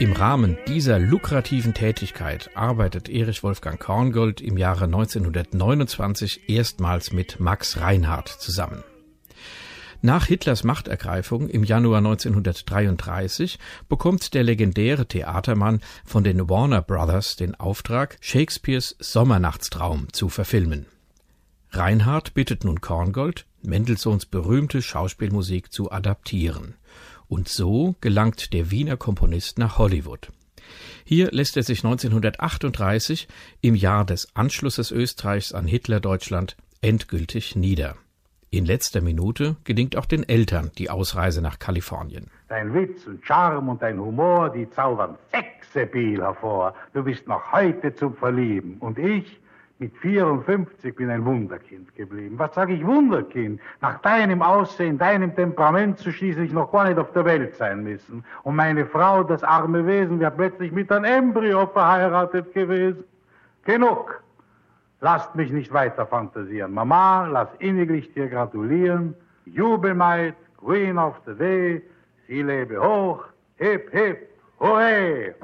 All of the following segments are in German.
Im Rahmen dieser lukrativen Tätigkeit arbeitet Erich Wolfgang Korngold im Jahre 1929 erstmals mit Max Reinhardt zusammen. Nach Hitlers Machtergreifung im Januar 1933 bekommt der legendäre Theatermann von den Warner Brothers den Auftrag, Shakespeares Sommernachtstraum zu verfilmen. Reinhardt bittet nun Korngold, Mendelssohns berühmte Schauspielmusik zu adaptieren. Und so gelangt der Wiener Komponist nach Hollywood. Hier lässt er sich 1938, im Jahr des Anschlusses Österreichs an Hitlerdeutschland, endgültig nieder. In letzter Minute gelingt auch den Eltern die Ausreise nach Kalifornien. Dein Witz und Charme und dein Humor, die zaubern Sexappeal hervor. Du bist noch heute zum Verlieben. Und ich, mit 54, bin ein Wunderkind geblieben. Was sage ich Wunderkind? Nach deinem Aussehen, deinem Temperament zu schließlich noch gar nicht auf der Welt sein müssen. Und meine Frau, das arme Wesen, wäre plötzlich mit einem Embryo verheiratet gewesen. Genug. Lasst mich nicht weiter fantasieren. Mama, lass inniglich dir gratulieren. Jubelmaid, Queen of the Day, sie lebe hoch, hip, hip, hurray!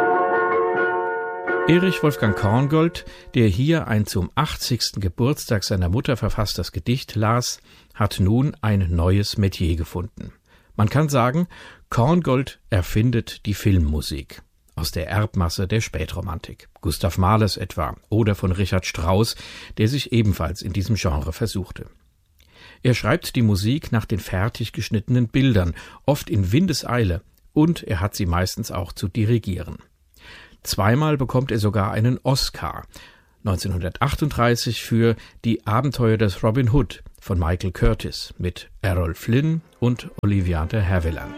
Erich Wolfgang Korngold, der hier ein zum 80. Geburtstag seiner Mutter verfasstes Gedicht las, hat nun ein neues Metier gefunden. Man kann sagen, Korngold erfindet die Filmmusik. Aus der Erbmasse der Spätromantik. Gustav Mahlers etwa oder von Richard Strauss, der sich ebenfalls in diesem Genre versuchte. Er schreibt die Musik nach den fertig geschnittenen Bildern, oft in Windeseile, und er hat sie meistens auch zu dirigieren. Zweimal bekommt er sogar einen Oscar. 1938 für Die Abenteuer des Robin Hood von Michael Curtiz mit Errol Flynn und Olivia de Havilland.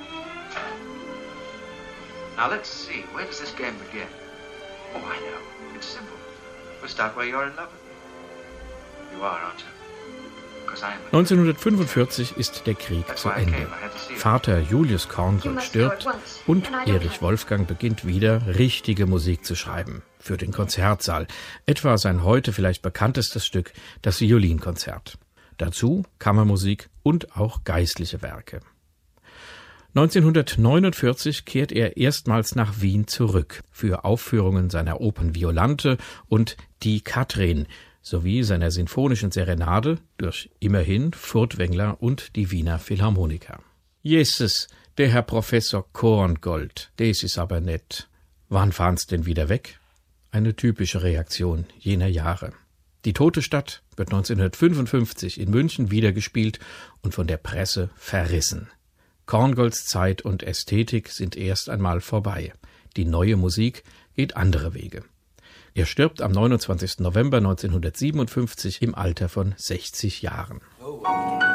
Now let's see, where does this game begin? Oh, I know. It's simple. We'll start where you're in love with me. You are, aren't you? 1945 ist der Krieg zu Ende. Vater Julius Korngold stirbt und Erich Wolfgang beginnt wieder, richtige Musik zu schreiben. Für den Konzertsaal. Etwa sein heute vielleicht bekanntestes Stück, das Violinkonzert. Dazu Kammermusik und auch geistliche Werke. 1949 kehrt er erstmals nach Wien zurück für Aufführungen seiner Opern Violante und Die Katrin sowie seiner sinfonischen Serenade durch immerhin Furtwängler und die Wiener Philharmoniker. Jesus, der Herr Professor Korngold, des ist aber nett. Wann fahren's denn wieder weg? Eine typische Reaktion jener Jahre. Die Tote Stadt wird 1955 in München wiedergespielt und von der Presse verrissen. Korngolds Zeit und Ästhetik sind erst einmal vorbei. Die neue Musik geht andere Wege. Er stirbt am 29. November 1957 im Alter von 60 Jahren.